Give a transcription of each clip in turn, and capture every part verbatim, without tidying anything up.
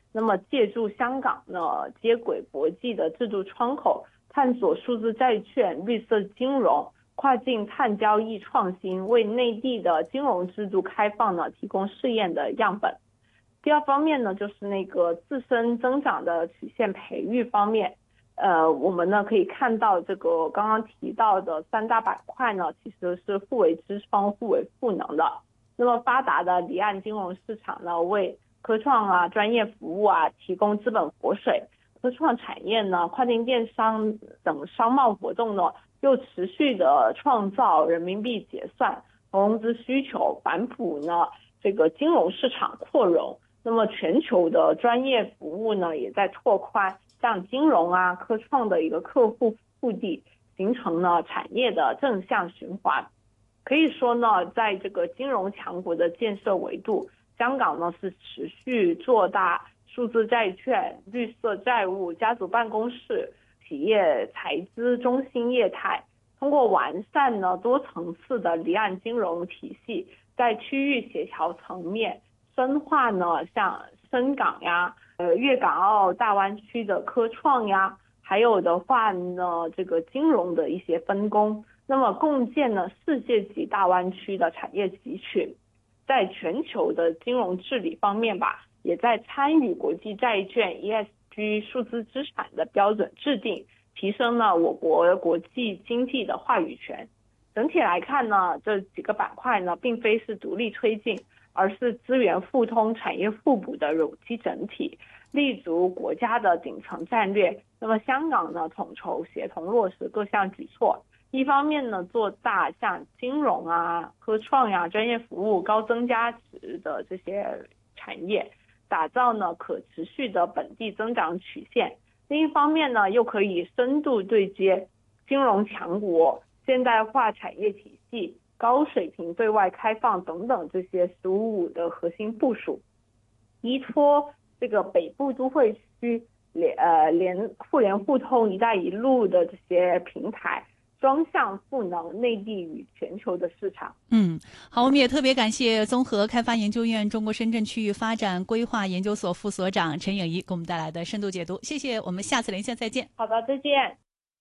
那么借助香港呢接轨国际的制度窗口，探索数字债券、绿色金融、跨境碳交易创新，为内地的金融制度开放呢提供试验的样本。第二方面呢，就是那个自身增长的曲线培育方面，呃，我们呢可以看到这个刚刚提到的三大板块呢，其实是互为支撑、互为赋能的。那么发达的离岸金融市场呢，为科创啊、专业服务啊提供资本活水，科创产业呢、跨境电商等商贸活动呢，又持续的创造人民币结算、融资需求，反哺呢这个金融市场扩容。那么全球的专业服务呢，也在拓宽像金融啊、科创的一个客户腹地，形成呢产业的正向循环。可以说呢，在这个金融强国的建设维度，香港呢是持续做大数字债券、绿色债务、家族办公室、企业财资中心业态，通过完善呢多层次的离岸金融体系，在区域协调层面深化呢像深港呀、呃粤港澳大湾区的科创呀，还有的话呢这个金融的一些分工。那么共建呢世界级大湾区的产业集群，在全球的金融治理方面吧，也在参与国际债券 E S G 数字资产的标准制定，提升了我国国际经济的话语权。整体来看呢，这几个板块呢并非是独立推进，而是资源互通、产业互补的有机整体，立足国家的顶层战略。那么香港呢统筹协同落实各项举措，一方面呢做大像金融啊、科创呀、专业服务、高增加值的这些产业，打造呢可持续的本地增长曲线。另一方面呢，又可以深度对接金融强国、现代化产业体系、高水平对外开放等等这些“十五五”的核心部署，依托这个北部都会区联呃联互联互通“一带一路”的这些平台，双向赋能内地与全球的市场。 嗯，好，我们也特别感谢综合开发研究院中国深圳区域发展规划研究所副所长陈颖仪给我们带来的深度解读，谢谢，我们下次连线再见。 好的，再见。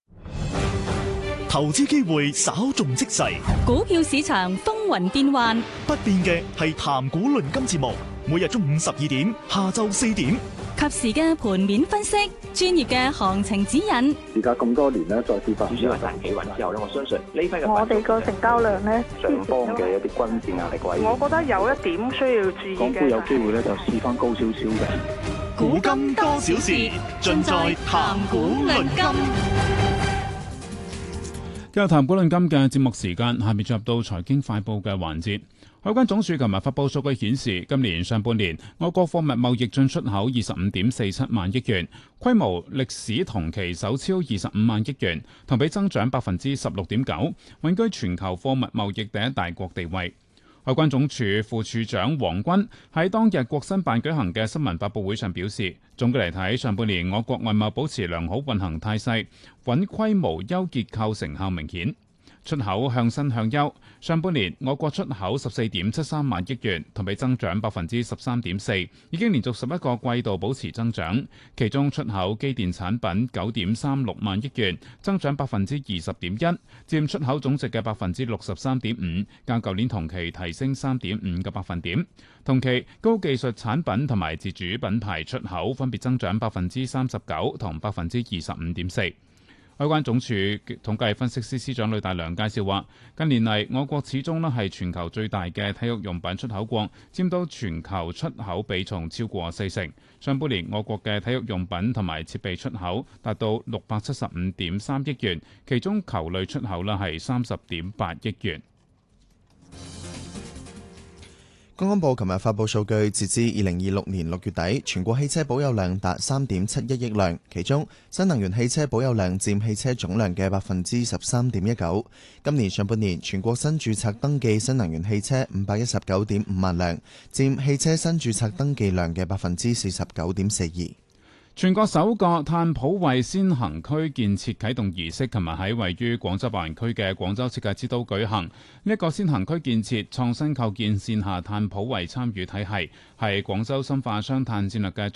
投資機會稍縱即逝， 股票市場風雲變幻， 不變嘅係談股論金節目，每日中午十二點，下晝四點， 及時嘅盤面分析，專業嘅行情指引。 而家咁多年咧，再次發主要係彈企穩之後咧，我相信呢批嘅我哋個成交量咧， 上方嘅一啲均線壓力位， 我覺得有一點需要注意嘅。 港股有機會咧就試翻高少少嘅。 古今多少事，盡在談股論金。 今日談股論金嘅節目時間，下面進入到財經快報嘅環節。海關總署琴日發布數據顯示，今年上半年我國貨物貿易進出口二十五點四七萬億元，規模歷史同期首超二十五萬億元，同比增長百分之十六點九，穩居全球貨物貿易第一大國地位。海關總署副署長黃軍喺當日國新辦舉行嘅新聞發佈會上表示，總嘅嚟睇，上半年我國外貿保持良好運行態勢，穩規模優結構成效明顯。出口向新向優，上半年我國出口十四點七三萬億元，同比增長百分之十三點四，已經連續十一個季度保持增長。其中出口機電產品九點三六萬億元，增長百分之二十點一，佔出口總值嘅百分之六十三點五，較舊年同期提升三點五個百分點。同期高技術產品同埋自主品牌出口分別增長百分之三十九同百分之二十五點四。海關總署統計分析師司長呂大良介紹話，近年嚟我國始終咧係全球最大嘅體育用品出口國，佔到全球出口比重超過四成。上半年我國嘅體育用品同埋設備出口達到六百七十五點三億元，其中球類出口咧係三十點八億元。 公安部琴日發布數據，截至二零二六年六月底，全國汽車保有量達三點七一億輛，其中新能源汽車保有量佔汽車總量嘅百分之十三點一九。今年上半年，全國新註冊登記新能源汽車五百一十九點五萬輛，佔汽車新註冊登記量嘅百分之四十九點四二。 全國首個碳普惠先行區建設啟動儀式，琴日喺位於廣州白雲區嘅廣州設計之都舉行。呢、這、一個先行區建設創新構建線下碳普惠參與體系，係廣州深化雙碳戰略嘅